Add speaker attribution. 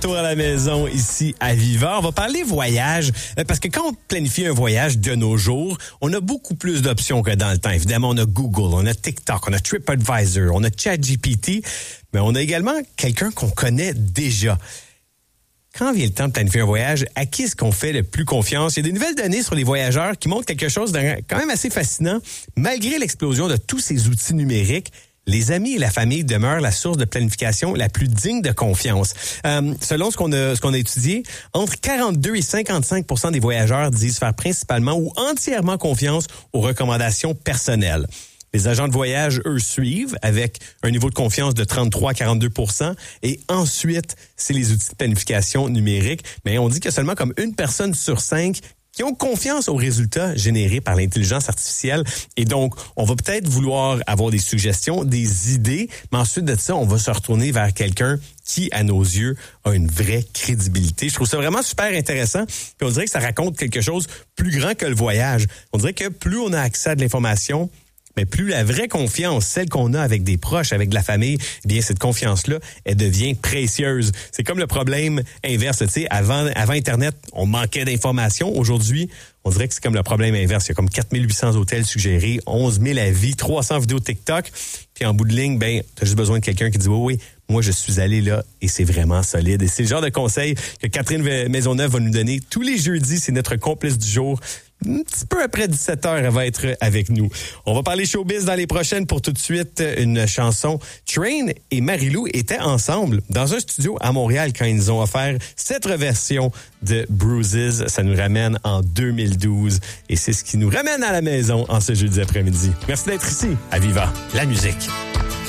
Speaker 1: Retour à la maison ici à Viva. On va parler voyage parce que quand on planifie un voyage de nos jours, on a beaucoup plus d'options que dans le temps. Évidemment, on a Google, on a TikTok, on a TripAdvisor, on a ChatGPT, mais on a également quelqu'un qu'on connaît déjà. Quand vient le temps de planifier un voyage, à qui est-ce qu'on fait le plus confiance? Il y a des nouvelles données sur les voyageurs qui montrent quelque chose de quand même assez fascinant. Malgré l'explosion de tous ces outils numériques, les amis et la famille demeurent la source de planification la plus digne de confiance. Selon ce qu'on a étudié, entre 42 et 55% des voyageurs disent faire principalement ou entièrement confiance aux recommandations personnelles. Les agents de voyage, eux, suivent avec un niveau de confiance de 33 à 42%. Et ensuite, c'est les outils de planification numérique. Mais on dit qu'il y a seulement comme une personne sur 5 qui ont confiance aux résultats générés par l'intelligence artificielle. Et donc, on va peut-être vouloir avoir des suggestions, des idées, mais ensuite de ça, on va se retourner vers quelqu'un qui, à nos yeux, a une vraie crédibilité. Je trouve ça vraiment super intéressant. Puis on dirait que ça raconte quelque chose plus grand que le voyage. On dirait que plus on a accès à de l'information, mais plus la vraie confiance, celle qu'on a avec des proches, avec de la famille, eh bien cette confiance-là, elle devient précieuse. C'est comme le problème inverse. Tu sais, avant Internet, on manquait d'informations. Aujourd'hui, on dirait que c'est comme le problème inverse. Il y a comme 4800 hôtels suggérés, 11 000 avis, 300 vidéos TikTok. Puis en bout de ligne, ben, t'as juste besoin de quelqu'un qui dit oui, moi je suis allé là et c'est vraiment solide. Et c'est le genre de conseil que Catherine Maisonneuve va nous donner tous les jeudis. C'est notre complice du jour. Un petit peu après 17h, elle va être avec nous. On va parler showbiz dans les prochaines. Pour tout de suite, une chanson. Train et Marie-Lou étaient ensemble dans un studio à Montréal quand ils nous ont offert cette version de Bruises. Ça nous ramène en 2012 et c'est ce qui nous ramène à la maison en ce jeudi après-midi. Merci d'être ici à Viva, la musique.